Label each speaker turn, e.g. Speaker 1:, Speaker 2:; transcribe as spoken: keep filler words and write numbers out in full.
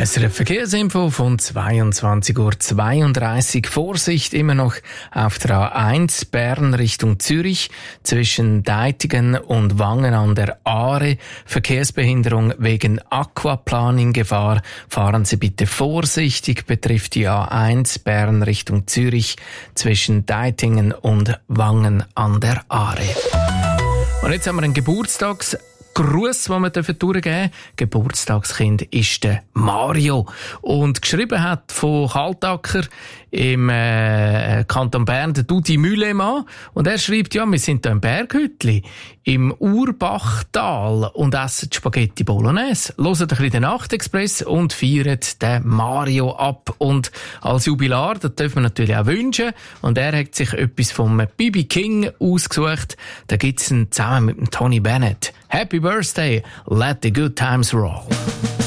Speaker 1: S R F Verkehrsinfo von zweiundzwanzig Uhr zweiunddreißig. Vorsicht immer noch auf der A eins Bern Richtung Zürich zwischen Deitingen und Wangen an der Aare. Verkehrsbehinderung wegen Aquaplaning-Gefahr. Fahren Sie bitte vorsichtig, betrifft die A eins Bern Richtung Zürich zwischen Deitingen und Wangen an der Aare. Und jetzt haben wir einen Geburtstags Gruß, den wir durchgeben dürfen. Geburtstagskind ist der Mario. Und geschrieben hat von Kaltacker im äh, Kanton Bern der Dudi Mühlemann. Und er schreibt, ja, wir sind hier im Berghütli, im Urbachtal und essen Spaghetti Bolognese. Hört ein bisschen den Nachtexpress und feiert den Mario ab. Und als Jubilar, das dürfen wir natürlich auch wünschen. Und er hat sich etwas vom B B King ausgesucht. Da gibt's ihn zusammen mit dem Tony Bennett. Happy Birthday, let the good times roll.